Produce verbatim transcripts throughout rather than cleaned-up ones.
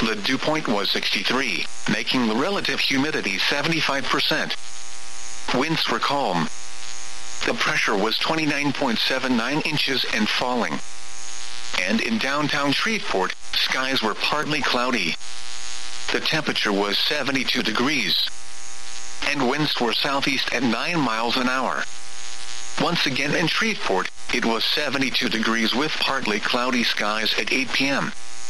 The dew point was sixty-three, making the relative humidity seventy-five percent. Winds were calm. The pressure was twenty-nine point seven nine inches and falling. And in downtown Shreveport, skies were partly cloudy. The temperature was seventy-two degrees. And winds were southeast at nine miles an hour. Once again in Shreveport, it was seventy-two degrees with partly cloudy skies at eight p.m.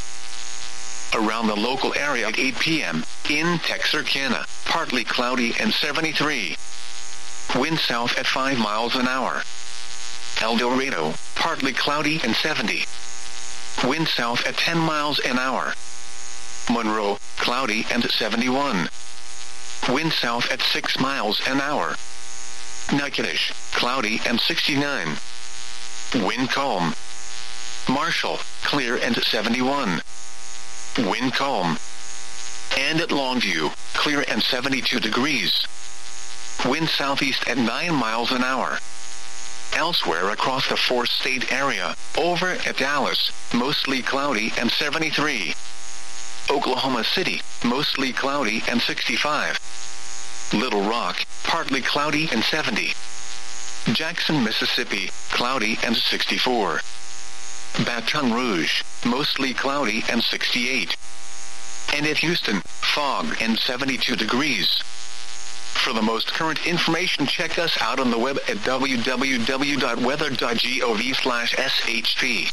Around the local area at eight p.m., in Texarkana, partly cloudy and seventy-three. Wind south at five miles an hour. El Dorado, partly cloudy and seventy. Wind south at ten miles an hour. Monroe, cloudy and seventy-one. Wind south at six miles an hour. Natchitoches, cloudy and sixty-nine. Wind calm. Marshall, clear and seventy-one. Wind calm. And at Longview, clear and seventy-two degrees. Wind southeast at nine miles an hour. Elsewhere across the four-state area, over at Dallas, mostly cloudy and seventy-three. Oklahoma City, mostly cloudy and sixty-five. Little Rock, partly cloudy and seventy. Jackson, Mississippi, cloudy and sixty-four. Baton Rouge, mostly cloudy and sixty-eight. And at Houston, fog and seventy-two degrees. For the most current information, check us out on the web at w w w dot weather dot gov slash s h p.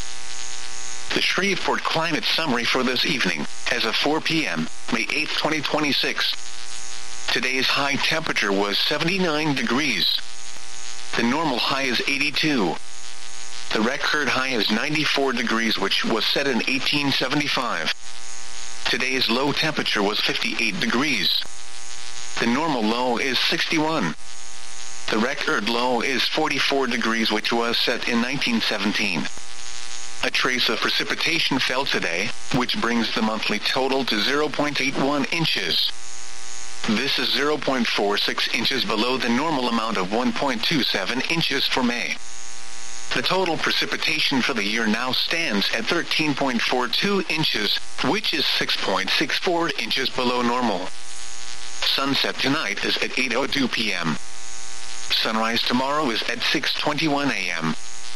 The Shreveport Climate Summary for this evening, as of four p.m., May eighth, twenty twenty-six. Today's high temperature was seventy-nine degrees. The normal high is eighty-two. The record high is ninety-four degrees, which was set in eighteen seventy-five. Today's low temperature was fifty-eight degrees. The normal low is sixty-one. The record low is forty-four degrees, which was set in nineteen seventeen. A trace of precipitation fell today, which brings the monthly total to zero point eight one inches. This is zero point four six inches below the normal amount of one point two seven inches for May. The total precipitation for the year now stands at thirteen point four two inches, which is six point six four inches below normal. Sunset tonight is at eight oh two p.m. Sunrise tomorrow is at six twenty-one a.m.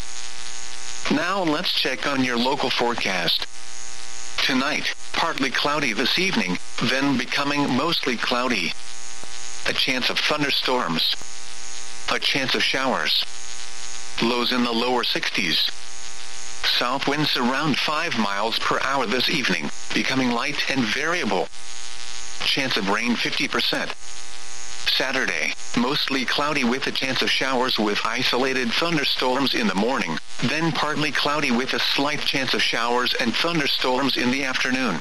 Now let's check on your local forecast. Tonight, partly cloudy this evening, then becoming mostly cloudy. A chance of thunderstorms. A chance of showers. Lows in the lower sixties. South winds around five miles per hour this evening, becoming light and variable. Chance of rain fifty percent. Saturday, mostly cloudy with a chance of showers with isolated thunderstorms in the morning, then partly cloudy with a slight chance of showers and thunderstorms in the afternoon.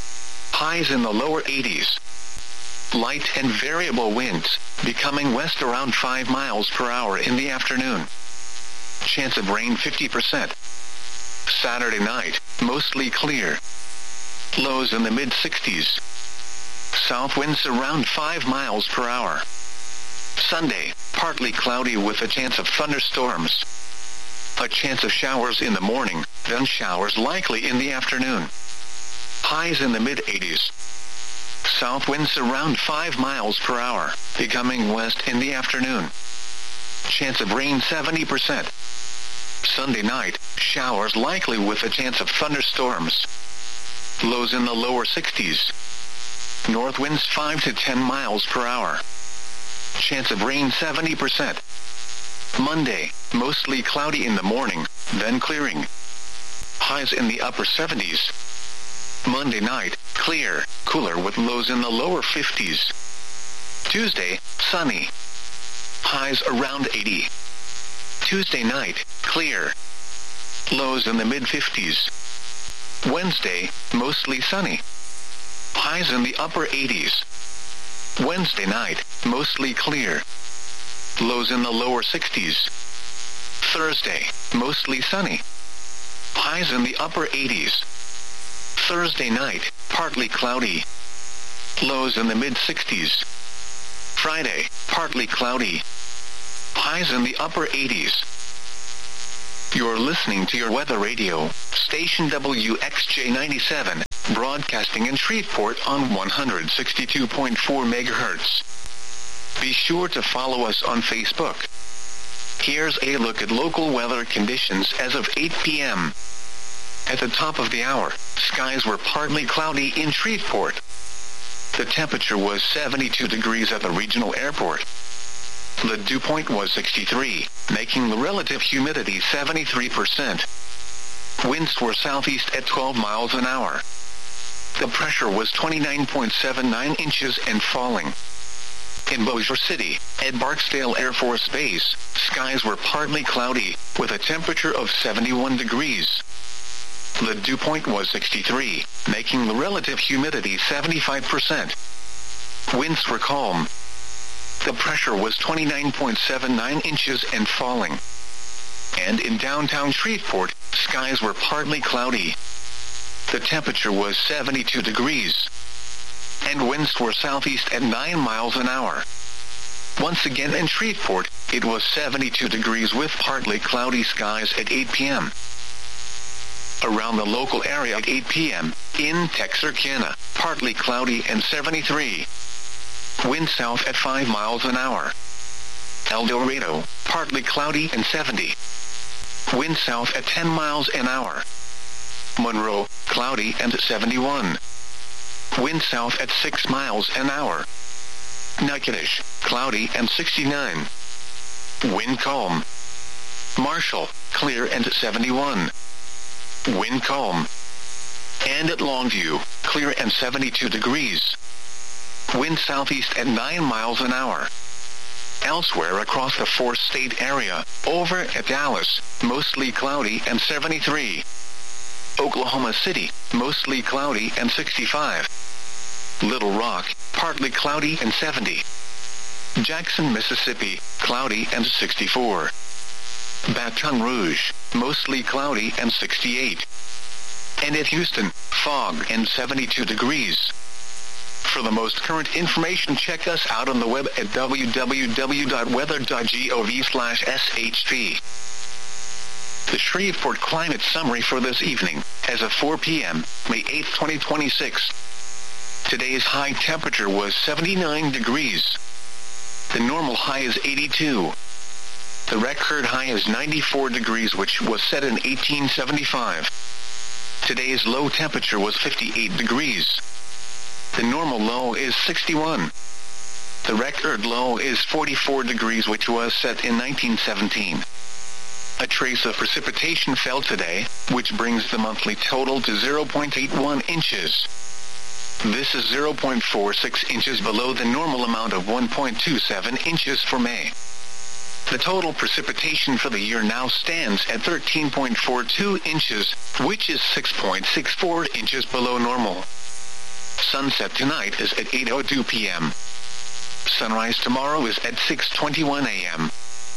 Highs in the lower eighties. Light and variable winds, becoming west around five miles per hour in the afternoon. Chance of rain fifty percent. Saturday night, mostly clear. Lows in the mid-sixties. South winds around five miles per hour. Sunday, partly cloudy with a chance of thunderstorms. A chance of showers in the morning, then showers likely in the afternoon. Highs in the mid-eighties. South winds around five miles per hour, becoming west in the afternoon. Chance of rain seventy percent. Sunday night, showers likely with a chance of thunderstorms. Lows in the lower sixties. North winds five to ten miles per hour. Chance of rain seventy percent. Monday, mostly cloudy in the morning, then clearing. Highs in the upper seventies. Monday night, clear, cooler with lows in the lower fifties. Tuesday, sunny. Highs around eighty. Tuesday night, clear. Lows in the mid-fifties. Wednesday, mostly sunny. Highs in the upper eighties. Wednesday night, mostly clear. Lows in the lower sixties. Thursday, mostly sunny. Highs in the upper eighties. Thursday night, partly cloudy. Lows in the mid-sixties. Friday, partly cloudy. Highs in the upper eighties. You're listening to your weather radio, station W X J ninety-seven, broadcasting in Shreveport on one hundred sixty-two point four megahertz. Be sure to follow us on Facebook. Here's a look at local weather conditions as of eight p.m. At the top of the hour, skies were partly cloudy in Shreveport. The temperature was seventy-two degrees at the regional airport. The dew point was sixty-three, making the relative humidity seventy-three percent. Winds were southeast at twelve miles an hour. The pressure was twenty-nine point seven nine inches and falling. In Bossier City, at Barksdale Air Force Base, skies were partly cloudy, with a temperature of seventy-one degrees. The dew point was sixty-three, making the relative humidity seventy-five percent. Winds were calm. The pressure was twenty-nine point seven nine inches and falling. And in downtown Shreveport, skies were partly cloudy. The temperature was seventy-two degrees. And winds were southeast at nine miles an hour. Once again in Shreveport, it was seventy-two degrees with partly cloudy skies at eight p.m. Around the local area at eight p.m., in Texarkana, partly cloudy and seventy-three. Wind south at five miles an hour. El Dorado, partly cloudy and seventy. Wind south at ten miles an hour. Monroe, cloudy and seventy-one. Wind south at six miles an hour. Natchitoches, cloudy and sixty-nine. Wind calm. Marshall, clear and seventy-one. Wind calm. And at Longview, clear and seventy-two degrees. Wind southeast at nine miles an hour. Elsewhere across the four-state area, over at Dallas, mostly cloudy and seventy-three. Oklahoma City, mostly cloudy and sixty-five. Little Rock, partly cloudy and seventy. Jackson, Mississippi, cloudy and sixty-four. Baton Rouge, mostly cloudy and sixty-eight. And at Houston, fog and seventy-two degrees. For the most current information, check us out on the web at w w w dot weather dot gov slash s h p. The Shreveport Climate Summary for this evening, as of four p.m., May eighth, twenty twenty-six. Today's high temperature was seventy-nine degrees. The normal high is eighty-two. The record high is ninety-four degrees, which was set in eighteen seventy-five. Today's low temperature was fifty-eight degrees. The normal low is sixty-one. The record low is forty-four degrees, which was set in nineteen seventeen. A trace of precipitation fell today, which brings the monthly total to zero point eight one inches. This is zero point four six inches below the normal amount of one point two seven inches for May. The total precipitation for the year now stands at thirteen point four two inches, which is six point six four inches below normal. Sunset tonight is at eight oh two p.m. Sunrise tomorrow is at six twenty-one a.m.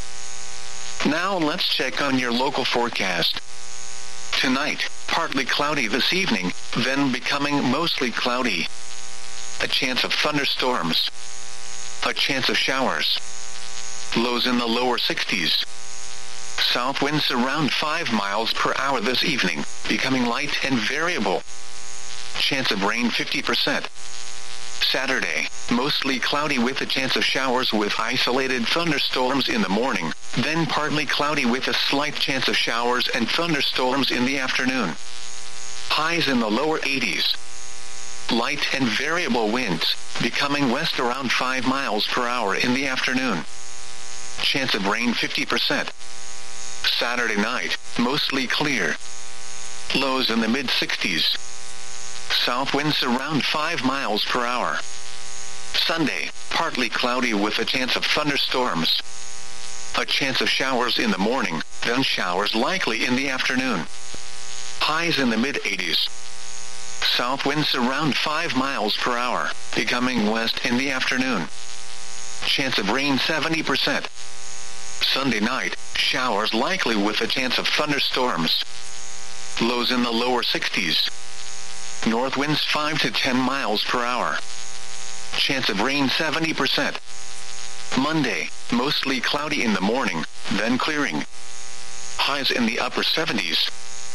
Now let's check on your local forecast. Tonight, partly cloudy this evening, then becoming mostly cloudy. A chance of thunderstorms. A chance of showers. Lows in the lower sixties. South winds around five miles per hour this evening, becoming light and variable. Chance of rain fifty percent. Saturday, mostly cloudy with a chance of showers with isolated thunderstorms in the morning, then partly cloudy with a slight chance of showers and thunderstorms in the afternoon. Highs in the lower eighties. Light and variable winds, becoming west around five miles per hour in the afternoon. Chance of rain fifty percent. Saturday night, mostly clear. Lows in the mid-sixties. South winds around five miles per hour. Sunday, partly cloudy with a chance of thunderstorms. A chance of showers in the morning, then showers likely in the afternoon. Highs in the mid-eighties. South winds around five miles per hour, becoming west in the afternoon. Chance of rain seventy percent. Sunday night, showers likely with a chance of thunderstorms. Lows in the lower sixties. North winds five to ten miles per hour. Chance of rain seventy percent. Monday, mostly cloudy in the morning, then clearing. Highs in the upper seventies.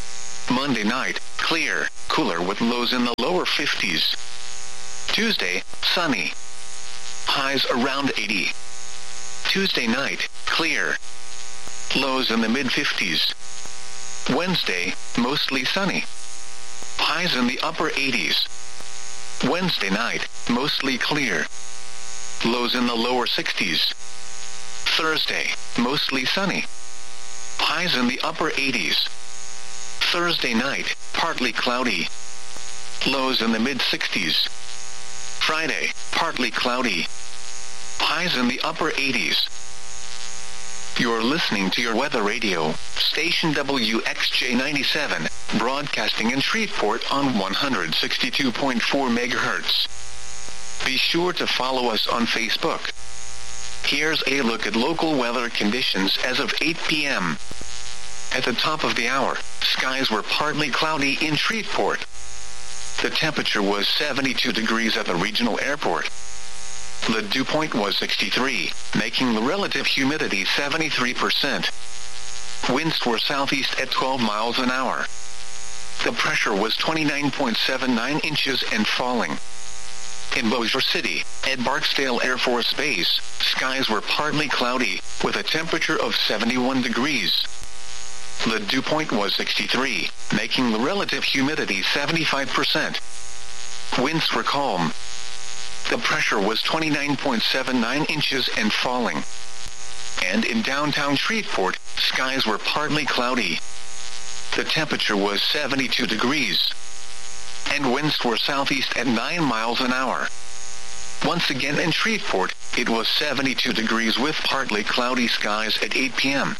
Monday night, clear, cooler with lows in the lower fifties. Tuesday, sunny. Highs around eighty. Tuesday night, clear. Lows in the mid-fifties. Wednesday, mostly sunny. Highs in the upper eighties. Wednesday night, mostly clear. Lows in the lower sixties. Thursday, mostly sunny. Highs in the upper eighties. Thursday night, partly cloudy. Lows in the mid-sixties. Friday, partly cloudy. Highs in the upper eighties. You're listening to your weather radio, station W X J ninety-seven, broadcasting in Shreveport on one hundred sixty-two point four megahertz. Be sure to follow us on Facebook. Here's a look at local weather conditions as of eight p.m. At the top of the hour, skies were partly cloudy in Shreveport. The temperature was seventy-two degrees at the regional airport. The dew point was sixty-three, making the relative humidity seventy-three percent. Winds were southeast at twelve miles an hour. The pressure was twenty-nine point seven nine inches and falling. In Bossier City, at Barksdale Air Force Base, skies were partly cloudy, with a temperature of seventy-one degrees. The dew point was sixty-three, making the relative humidity seventy-five percent. Winds were calm. The pressure was twenty-nine point seven nine inches and falling. And in downtown Shreveport, skies were partly cloudy. The temperature was seventy-two degrees. And winds were southeast at nine miles an hour. Once again in Shreveport, it was seventy-two degrees with partly cloudy skies at eight p.m.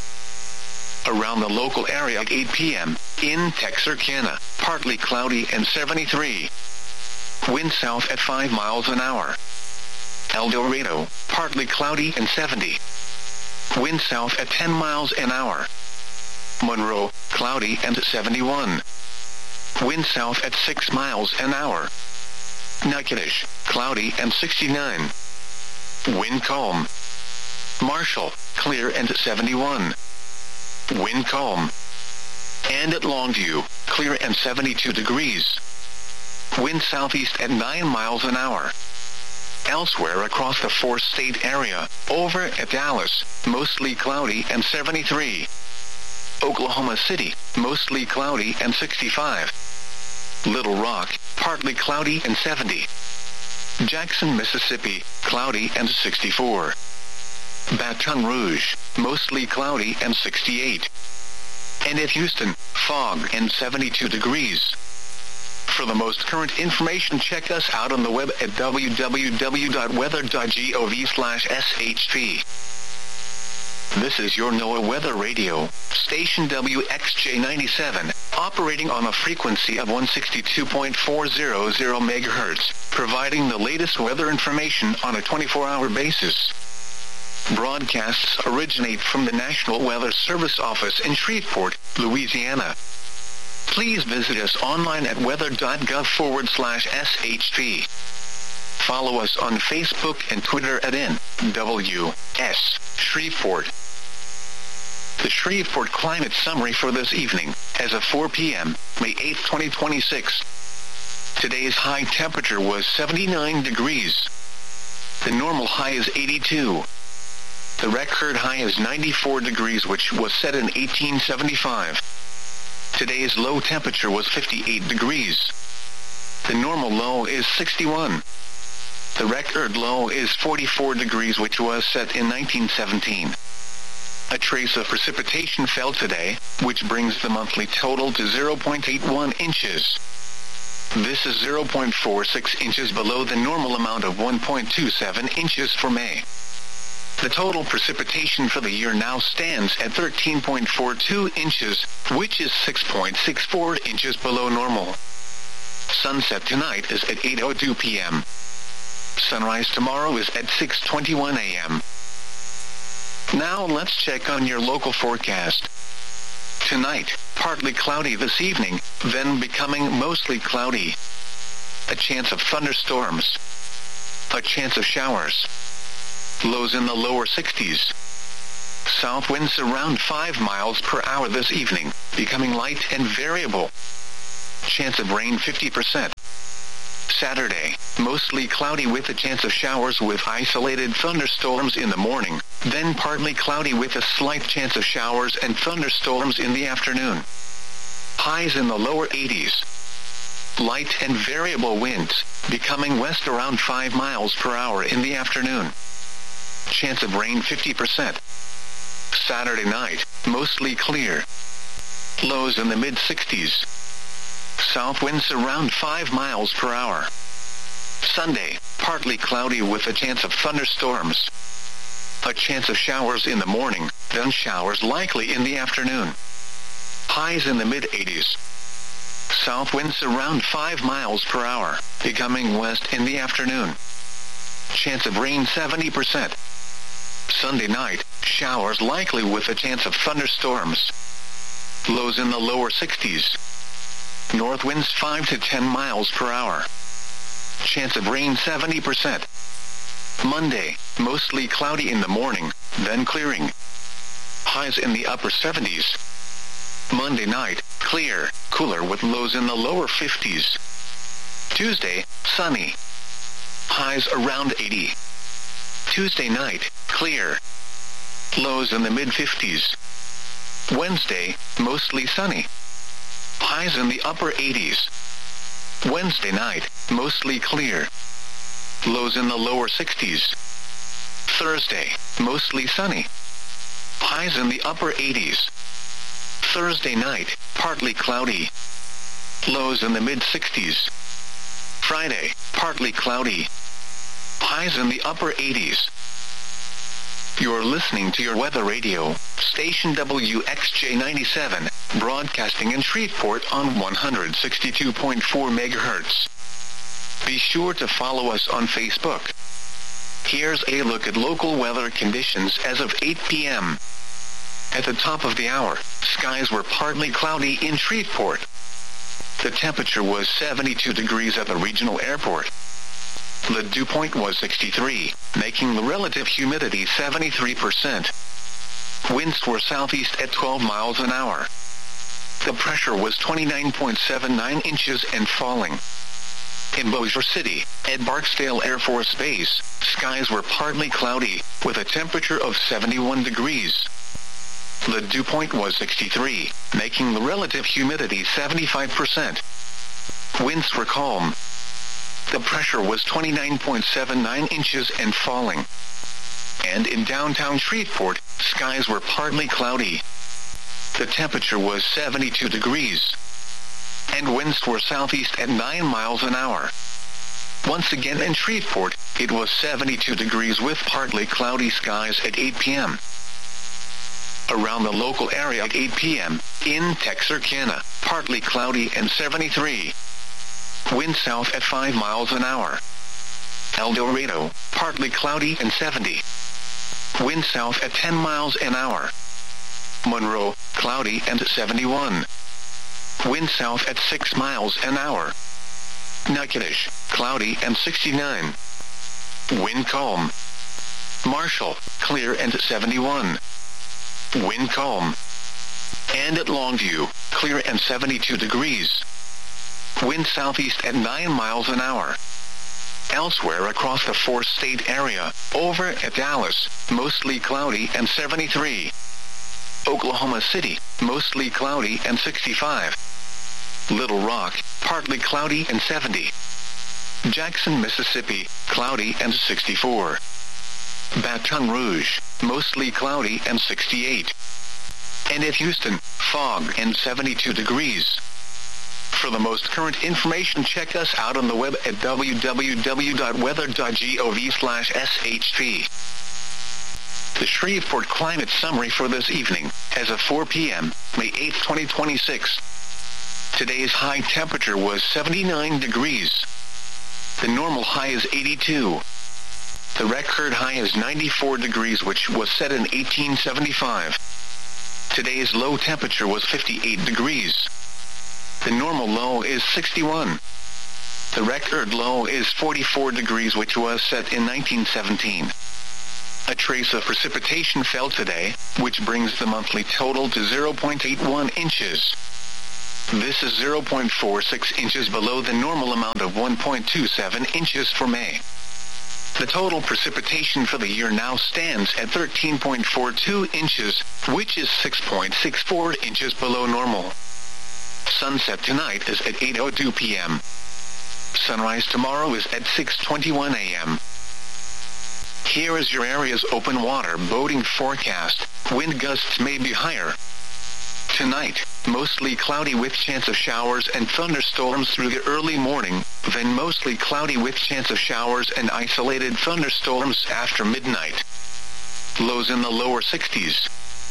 Around the local area at eight p.m., in Texarkana, partly cloudy and seventy-three. Wind south at five miles an hour. El Dorado, partly cloudy and seventy. Wind south at ten miles an hour. Monroe, cloudy and seventy-one. Wind south at six miles an hour. Natchitoches, cloudy and sixty-nine. Wind calm. Marshall, clear and seventy-one. Wind calm. And at Longview, clear and seventy-two degrees. Wind southeast at nine miles an hour. Elsewhere across the four-state area, over at Dallas, mostly cloudy and seventy-three. Oklahoma City, mostly cloudy and sixty-five. Little Rock, partly cloudy and seventy. Jackson, Mississippi, cloudy and sixty-four. Baton Rouge, mostly cloudy and sixty-eight. And at Houston, fog and seventy-two degrees. For the most current information, check us out on the web at w w w dot weather dot gov slash s h p. This is your NOAA Weather Radio, station W X J ninety-seven, operating on a frequency of one hundred sixty-two point four hundred megahertz, providing the latest weather information on a twenty-four hour basis. Broadcasts originate from the National Weather Service office in Shreveport, Louisiana. Please visit us online at weather.gov forward slash shp. Follow us on Facebook and Twitter at N W S Shreveport. The Shreveport Climate Summary for this evening, as of four p.m., May eighth, twenty twenty-six. Today's high temperature was seventy-nine degrees. The normal high is eighty-two. The record high is ninety-four degrees, which was set in eighteen seventy-five. Today's low temperature was fifty-eight degrees. The normal low is sixty-one. The record low is forty-four degrees, which was set in nineteen seventeen. A trace of precipitation fell today, which brings the monthly total to zero point eight one inches. This is zero point four six inches below the normal amount of one point two seven inches for May. The total precipitation for the year now stands at thirteen point four two inches, which is six point six four inches below normal. Sunset tonight is at eight oh two p.m. Sunrise tomorrow is at six twenty-one a.m. Now let's check on your local forecast. Tonight, partly cloudy this evening, then becoming mostly cloudy. A chance of thunderstorms. A chance of showers. Lows in the lower sixties. South winds around five miles per hour this evening, becoming light and variable. Chance of rain fifty percent. Saturday, mostly cloudy with a chance of showers with isolated thunderstorms in the morning, then partly cloudy with a slight chance of showers and thunderstorms in the afternoon. Highs in the lower eighties. Light and variable winds, becoming west around five miles per hour in the afternoon. Chance of rain fifty percent. Saturday night, mostly clear. Lows in the mid-sixties. South winds around five miles per hour. Sunday, partly cloudy with a chance of thunderstorms. A chance of showers in the morning, then showers likely in the afternoon. Highs in the mid-eighties. South winds around five miles per hour, becoming west in the afternoon. Chance of rain seventy percent. Sunday night, showers likely with a chance of thunderstorms. Lows in the lower sixties. North winds five to ten miles per hour. Chance of rain seventy percent. Monday, mostly cloudy in the morning, then clearing. Highs in the upper seventies. Monday night, clear, cooler with lows in the lower fifties. Tuesday, sunny. Highs around eighty. Tuesday night, clear. Lows in the mid-fifties. Wednesday, mostly sunny. Highs in the upper eighties. Wednesday night, mostly clear. Lows in the lower sixties. Thursday, mostly sunny. Highs in the upper eighties. Thursday night, partly cloudy. Lows in the mid-sixties. Friday, partly cloudy. Highs in the upper eighties. You're listening to your weather radio, station W X J ninety-seven, broadcasting in Shreveport on one hundred sixty-two point four megahertz. Be sure to follow us on Facebook. Here's a look at local weather conditions as of eight p.m. At the top of the hour, skies were partly cloudy in Shreveport. The temperature was seventy-two degrees at the regional airport. The dew point was sixty-three, making the relative humidity seventy-three percent. Winds were southeast at twelve miles an hour. The pressure was twenty-nine point seven nine inches and falling. In Bossier City, at Barksdale Air Force Base, skies were partly cloudy, with a temperature of seventy-one degrees. The dew point was sixty-three, making the relative humidity seventy-five percent. Winds were calm. The pressure was twenty-nine point seven nine inches and falling. And in downtown Shreveport, skies were partly cloudy. The temperature was seventy-two degrees. And winds were southeast at nine miles an hour. Once again in Shreveport, it was seventy-two degrees with partly cloudy skies at eight p.m. Around the local area at eight p.m., in Texarkana, partly cloudy and seventy-three. Wind south at five miles an hour. El Dorado, partly cloudy and seventy. Wind south at ten miles an hour. Monroe, cloudy and seventy-one. Wind south at six miles an hour. Natchitoches, cloudy and sixty-nine. Wind calm. Marshall, clear and seventy-one. Wind calm. And at Longview, clear and seventy-two degrees. Wind southeast at nine miles an hour. Elsewhere across the four-state area, over at Dallas, mostly cloudy and seventy-three. Oklahoma City, mostly cloudy and sixty-five. Little Rock, partly cloudy and seventy. Jackson, Mississippi, cloudy and sixty-four. Baton Rouge, mostly cloudy and sixty-eight. And at Houston, fog and seventy-two degrees. For the most current information, check us out on the web at w w w dot weather dot gov slash s h p. The Shreveport Climate Summary for this evening, as of four p.m., May eighth, twenty twenty-six. Today's high temperature was seventy-nine degrees. The normal high is eighty-two. The record high is ninety-four degrees, which was set in eighteen seventy-five. Today's low temperature was fifty-eight degrees. The normal low is sixty-one. The record low is forty-four degrees, which was set in nineteen seventeen. A trace of precipitation fell today, which brings the monthly total to zero point eight one inches. This is zero point four six inches below the normal amount of one point two seven inches for May. The total precipitation for the year now stands at thirteen point four two inches, which is six point six four inches below normal. Sunset tonight is at eight oh two p.m. Sunrise tomorrow is at six twenty-one a.m. Here is your area's open water boating forecast. Wind gusts may be higher. Tonight, mostly cloudy with chance of showers and thunderstorms through the early morning, then mostly cloudy with chance of showers and isolated thunderstorms after midnight. Lows in the lower sixties.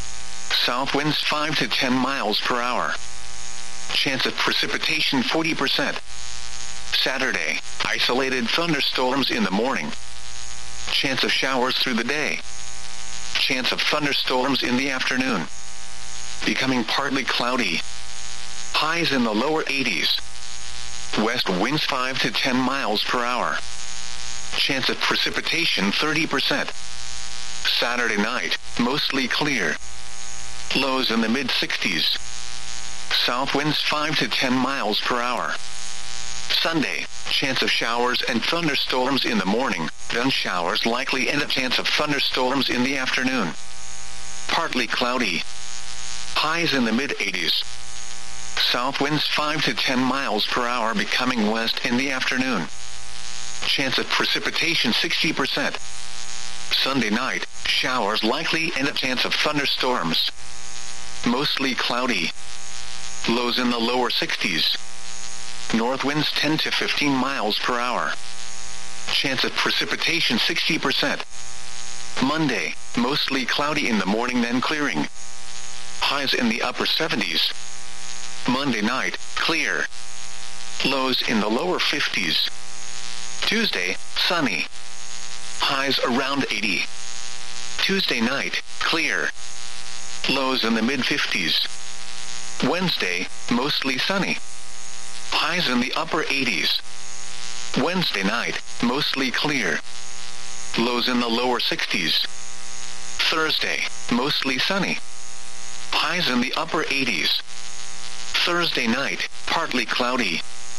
South winds five to ten miles per hour. Chance of precipitation forty percent. Saturday, isolated thunderstorms in the morning. Chance of showers through the day. Chance of thunderstorms in the afternoon. Becoming partly cloudy. Highs in the lower eighties. West winds five to ten miles per hour. Chance of precipitation thirty percent. Saturday night, mostly clear. Lows in the mid sixties. South winds five to ten miles per hour. Sunday, chance of showers and thunderstorms in the morning, then showers likely and a chance of thunderstorms in the afternoon. Partly cloudy. Highs in the mid eighties. South winds five to ten miles per hour becoming west in the afternoon. Chance of precipitation sixty percent. Sunday night, showers likely and a chance of thunderstorms. Mostly cloudy. Lows in the lower sixties. North winds ten to fifteen miles per hour. Chance of precipitation sixty percent. Monday, mostly cloudy in the morning then clearing. Highs in the upper seventies. Monday night, clear. Lows in the lower fifties. Tuesday, sunny. Highs around eighty. Tuesday night, clear. Lows in the mid fifties. Wednesday, mostly sunny. Highs in the upper eighties. Wednesday night, mostly clear. Lows in the lower sixties. Thursday, mostly sunny. Highs in the upper eighties. Thursday night, partly cloudy.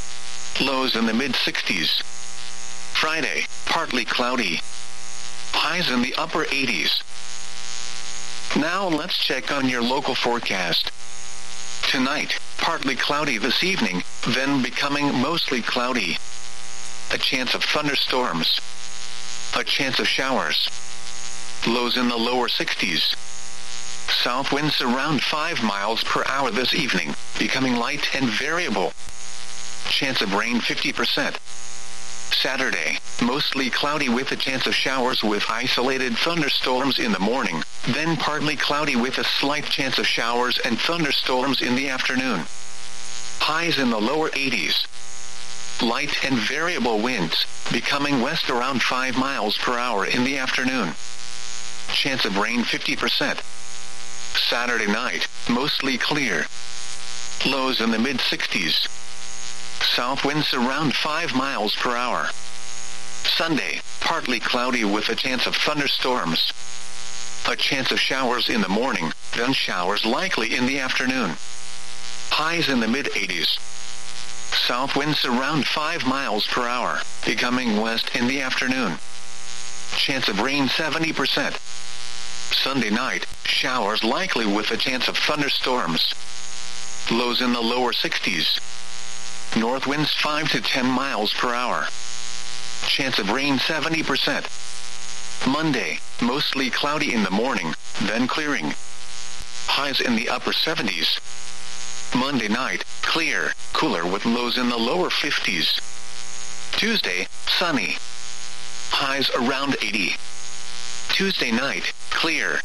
Lows in the mid sixties. Friday, partly cloudy. Highs in the upper eighties. Now let's check on your local forecast. Tonight, partly cloudy this evening, then becoming mostly cloudy. A chance of thunderstorms. A chance of showers. Lows in the lower sixties. South winds around five miles per hour this evening, becoming light and variable. Chance of rain fifty percent. Saturday, mostly cloudy with a chance of showers with isolated thunderstorms in the morning, then partly cloudy with a slight chance of showers and thunderstorms in the afternoon. Highs in the lower eighties. Light and variable winds, becoming west around five miles per hour in the afternoon. Chance of rain fifty percent. Saturday night, mostly clear. Lows in the mid sixties. South winds around five miles per hour. Sunday, partly cloudy with a chance of thunderstorms. A chance of showers in the morning, then showers likely in the afternoon. Highs in the mid eighties. South winds around five miles per hour, becoming west in the afternoon. Chance of rain seventy percent. Sunday night, showers likely with a chance of thunderstorms. Lows in the lower sixties. North winds five to ten miles per hour. Chance of rain seventy percent. Monday, mostly cloudy in the morning, then clearing. Highs in the upper seventies. Monday night, clear, cooler with lows in the lower fifties. Tuesday, sunny. Highs around eighty. Tuesday night, clear.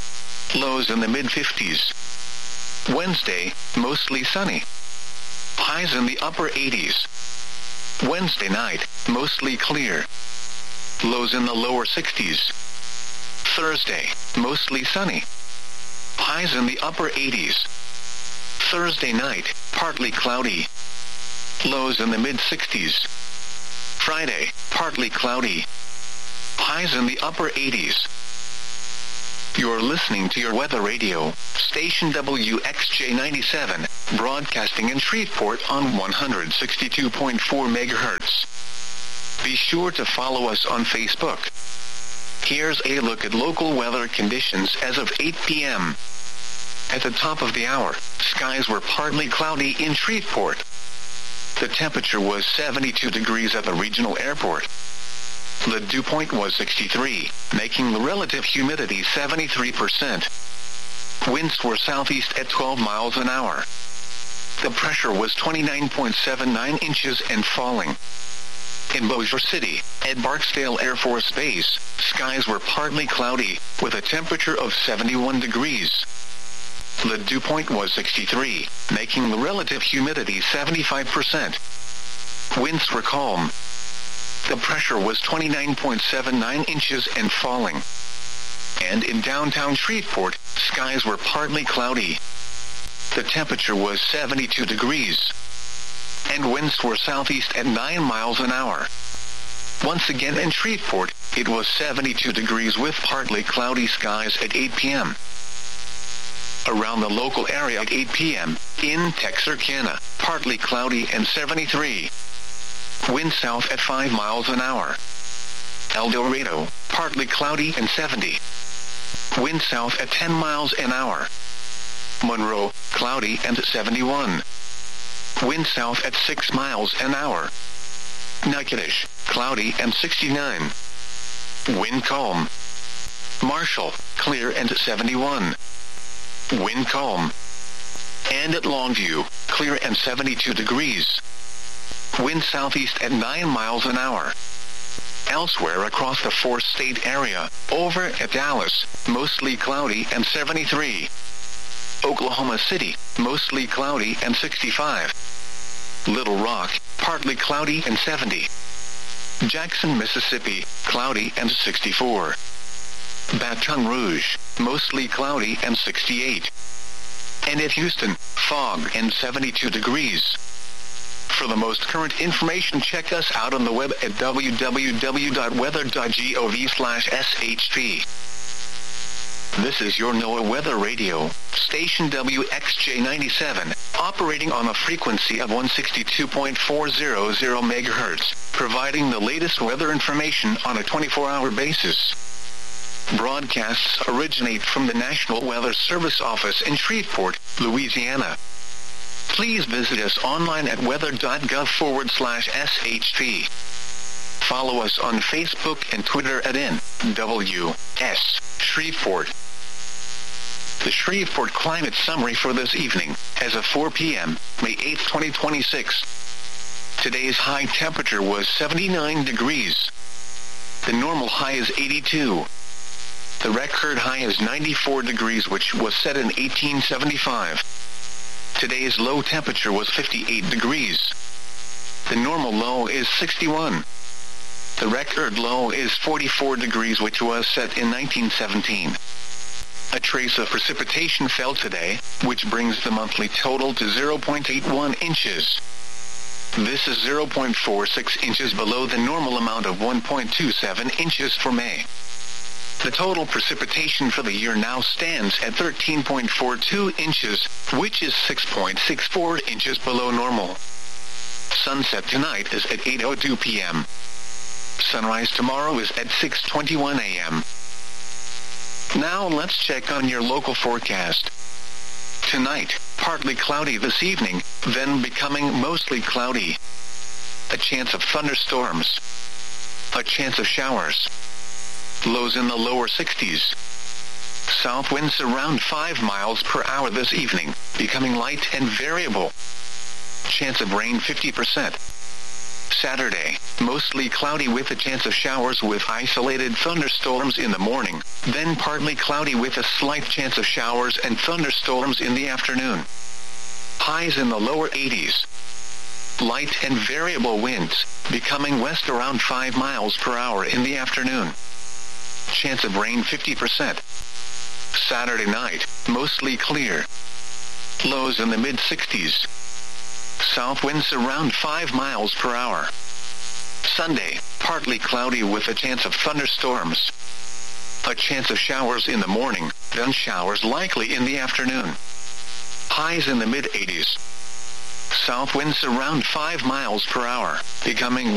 Lows in the mid fifties. Wednesday, mostly sunny. Highs in the upper eighties. Wednesday night, mostly clear. Lows in the lower sixties. Thursday, mostly sunny. Highs in the upper eighties. Thursday night, partly cloudy. Lows in the mid sixties. Friday, partly cloudy. Highs in the upper eighties. You're listening to your weather radio, station W X J ninety-seven, broadcasting in Shreveport on one hundred sixty-two point four megahertz. Be sure to follow us on Facebook. Here's a look at local weather conditions as of eight p.m. At the top of the hour, skies were partly cloudy in Shreveport. The temperature was seventy-two degrees at the regional airport. The dew point was sixty-three, making the relative humidity seventy-three percent. Winds were southeast at twelve miles an hour. The pressure was twenty-nine point seven nine inches and falling. In Bossier City, at Barksdale Air Force Base, skies were partly cloudy, with a temperature of seventy-one degrees. The dew point was sixty-three, making the relative humidity seventy-five percent. Winds were calm. The pressure was twenty-nine point seven nine inches and falling. And in downtown Shreveport, skies were partly cloudy. The temperature was seventy-two degrees. And winds were southeast at nine miles an hour. Once again in Shreveport, it was seventy-two degrees with partly cloudy skies at eight p.m. Around the local area at eight p.m., in Texarkana, partly cloudy and seventy-three. Wind south at five miles an hour. El Dorado, partly cloudy and seventy. Wind south at ten miles an hour. Monroe, cloudy and seventy-one. Wind south at six miles an hour. Natchitoches, cloudy and sixty-nine. Wind calm. Marshall, clear and seventy-one. Wind calm. And at Longview, clear and seventy-two degrees. Wind southeast at nine miles an hour. Elsewhere across the four-state area, over at Dallas, mostly cloudy and seventy-three. Oklahoma City, mostly cloudy and sixty-five. Little Rock, partly cloudy and seventy. Jackson, Mississippi, cloudy and sixty-four. Baton Rouge, mostly cloudy and sixty-eight. And at Houston, fog and seventy-two degrees. For the most current information, check us out on the web at w w w dot weather dot gov slash s h p. This is your NOAA Weather Radio, station W X J ninety-seven, operating on a frequency of one hundred sixty-two point four hundred megahertz, providing the latest weather information on a twenty-four hour basis. Broadcasts originate from the National Weather Service office in Shreveport, Louisiana. Please visit us online at weather dot gov forward slash S H P. Follow us on Facebook and Twitter at N W S Shreveport. The Shreveport Climate Summary for this evening, as of four p.m., May eighth, twenty twenty-six. Today's high temperature was seventy-nine degrees. The normal high is eighty-two. The record high is ninety-four degrees, which was set in eighteen seventy-five. Today's low temperature was fifty-eight degrees. The normal low is sixty-one. The record low is forty-four degrees, which was set in nineteen seventeen. A trace of precipitation fell today, which brings the monthly total to zero point eight one inches. This is zero point four six inches below the normal amount of one point two seven inches for May. The total precipitation for the year now stands at thirteen point four two inches, which is six point six four inches below normal. Sunset tonight is at eight oh two p.m. Sunrise tomorrow is at six twenty-one a.m. Now let's check on your local forecast. Tonight, partly cloudy this evening, then becoming mostly cloudy. A chance of thunderstorms. A chance of showers. Lows in the lower sixties. South winds around five miles per hour this evening, becoming light and variable. Chance of rain fifty percent. Saturday, mostly cloudy with a chance of showers with isolated thunderstorms in the morning, then partly cloudy with a slight chance of showers and thunderstorms in the afternoon. Highs in the lower eighties. Light and variable winds, becoming west around five miles per hour in the afternoon. Chance of rain fifty percent. Saturday night, mostly clear. Lows in the mid sixties. South winds around five miles per hour. Sunday, partly cloudy with a chance of thunderstorms. A chance of showers in the morning, then showers likely in the afternoon. Highs in the mid eighties. South winds around five miles per hour, becoming